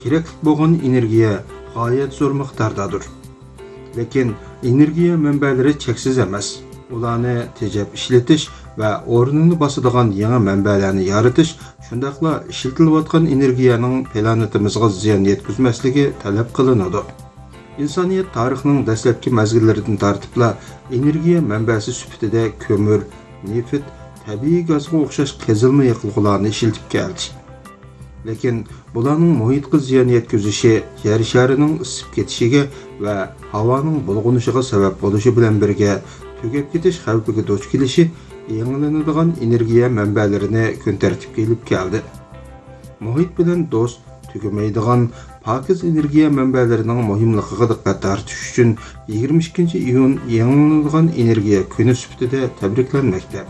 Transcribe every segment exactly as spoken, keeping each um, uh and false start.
kerakli bo'lgan energiya g'oyat zo'r miqdordadir. Lekin energiya manbalari cheksiz emas. Ularni tejab ishlatish va o'rnini bosadigan yangi manbalarni yaratish, shundaqla ishlatilayotgan energiyaning planetimizga ziyon yetkazmasligi talab qilinadi. İnsaniyet tarixining dastlabki mazgillaridan tartibla energiya manbasi sifatida ko'mir, neft, tabiiy gazga o'xshash qazilma yiqilg'ularni ishlatib keldi. Lekin bularning muhitga ziyon yetkazishi yer sharining isib ketishiga va havoning bulg'unishiga sabab bo'lishi bilan birga tugab ketish xavfiga duch kelishi yangilanadigan energiya manbalarini kun tartibga ilib keldi. Muhit bilan do'st tugamaydigan pakiz energiya manbalarining muhimligiga diqqat tortish uchun yigirma ikkinchi iyun yangilanadigan energiya kuni sifatida tabriklanmoqda.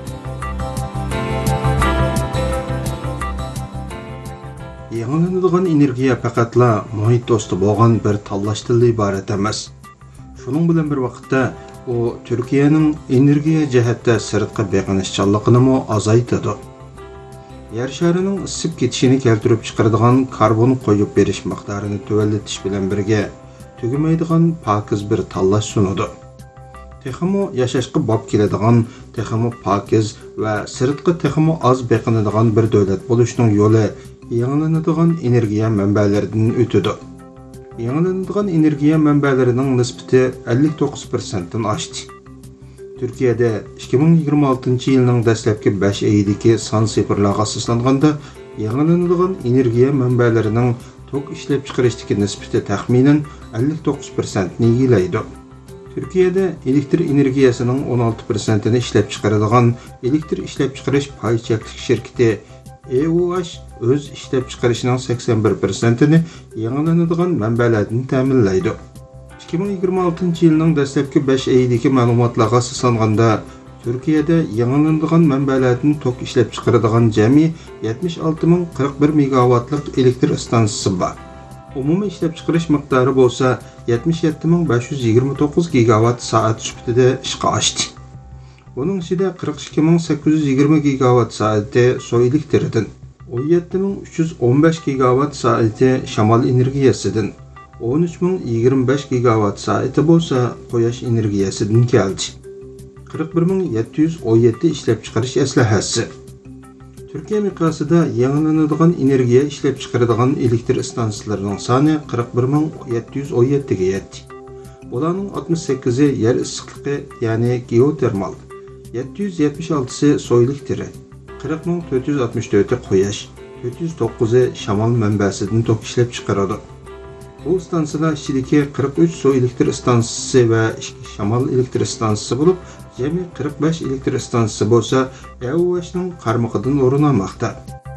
Yangilanadigan energiya faqatla muhit do'sti bo'lgan bir tanlashdan iborat emas. Shuning bilan bir vaqtda u Turkiyaning energiya jihatda sirtqi beqinishchanligini mo azaytadi. Yer sharining isib ketishini keltirib chiqaradigan karbon qo'yib berish miqdorini tuvallatish bilan birga tugamaydigan pakiz bir tanlash sunadi. Texmo yashashga bob keladigan, texmo pakiz va sirtqi texmo az beqinadigan bir davlat bo'lishning yo'li yangilanadigan energiya manbalaridan o'tadi. Yangilanadigan energiya manbalarining nisbati ellik to'qqiz foiz dan oshdi. Turkiyada ikki ming yigirma oltinchi yilning dastlabki besh oyidagi son sifirlarga asoslanganda yangilanadigan energiya manbalarining tok ishlab chiqarishdagi nisbati taxminan ellik to'qqiz foiz ni egallaydi. Turkiyada elektr energiyasining o'n olti foiz ni ishlab chiqaradigan elektr ishlab chiqarish pay cheklik shirkati E U H o'z ishlab chiqarishining sakson bir foiz ni yangilanadigan manbalardan ta'minlaydi. ikki ming yigirma oltinchi yilning dastlabki besh oyidagi ma'lumotlarga asoslanganda Turkiyada yangilanadigan manbalardan tok ishlab chiqaradigan jami yetmish olti ming qirq bir megavatlik elektr stansiyasi bor. Umumiy ishlab chiqarish miqdori bo'lsa yetmish yetti ming besh yuz yigirma to'qqiz gigavat soat sifatida ishga oshdi. Buning ichida qirq ikki ming sakkiz yuz yigirma gigavat soati soy elektridan, o'n yetti ming uch yuz o'n besh gigavat soati shamol energiyasidan, o'n uch ming yigirma besh gigavat soati bo'lsa quyosh energiyasidan keldi. qirq bir ming yetti yuz o'n yetti ishlab chiqarish aslahasi. Turkiya miqyosida yangilanadigan energiya ishlab chiqaradigan elektr stansiyalarining soni qirq bir ming yetti yuz o'n yetti ga yetdi. Bularning oltmish sakkizi yer issiqligi, ya'ni geotermal, yetti yuz yetmish oltisi soy elektri, qirq ming to'rt yuz oltmish to'rti quyosh, to'rt yuz to'qqizi shamol manbasidan tok ishlab chiqaradi. Bu stansiyalar ichidagi qirq uch soy elektr stansiyasi va ikki shamol elektr stansiyasi bo'lib, jami qirq besh elektr stansiyasi bo'lsa, E U H'ning qarmog'idan o'rin olmoqda.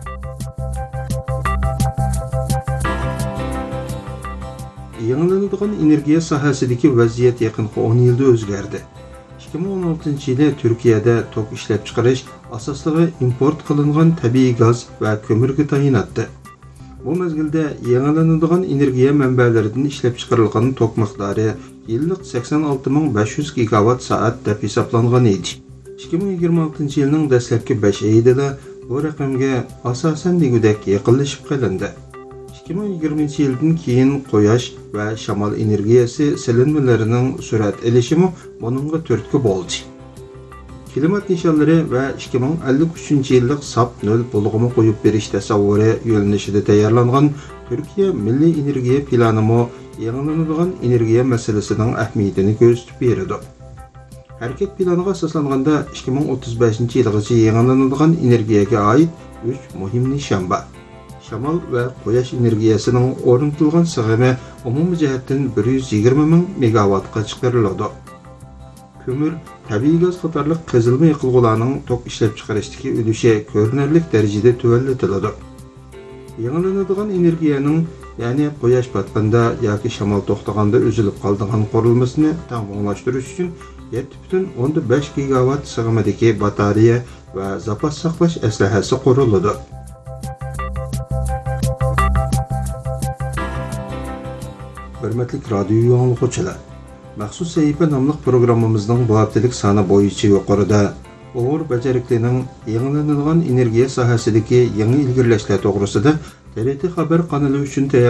Yangilanadigan energiya sohasidagi vaziyat yaqinqi o'n yilda o'zgardi. ikki ming o'n oltinchi yilda Turkiyada tok ishlab chiqarish asosligi import qilingan tabiiy gaz va ko'mirga tayinotdi. Bu mezgilda yangilanadigan energiya manbalaridan ishlab chiqarilgan tok miqdori yillik sakson olti ming besh yuz gigavat soat deb hisoblangan edi. ikki ming yigirma oltinchi yilning dastlabki besh oyida bu raqamga asosan degudek yaqinlashib qolindi. ikki ming yigirmanchi yildan keyin quyosh va shamol energiyasi silinmalarining surat elishimi buningga turtki bo'ldi. Klimat nishonlari va ikki ming ellik uchinchi yillik sap nol bo'lg'imi qo'yib berish tasavvuri yo'nalishida tayyorlangan Turkiya milliy energiya plani mo yangilanadigan energiya masalasining ahamiyatini ko'rsatib beradi. Harakat planiga asoslanganda ikki ming o'ttiz beshinchi yilgacha yangilanadigan energiyaga oid uch muhim nishon bor. Shamol va quyosh energiyasining o'rnatilgan sig'imi umumiy jihatdan bir yuz yigirma ming megavatga chiqariladi. Ko'mir, tabiiy gaz qatorliq qazilma yiqilg'ularning tok ishlab chiqarishdagi ulushi ko'rinarli darajada tuvallatiladi. Yangilanadigan energiyaning, ya'ni quyosh batqanda yoki shamol to'xtaganda uzilib qoldigan qurilmasini ta'minlashtirish uchun yetti butun o'n besh gigavat sig'imidagi batareya va zapas saqlash aslahasi quriladi. Hurmatli radio yangilovchilar, maxsus sahifa nomli programmamizning bu haftalik soni bo'yicha yuqorida Uyg'ur bajariklining yangilanadigan energiya sohasidagi yangi ilgirlashlar to'g'risida T R T xabar kanali uchun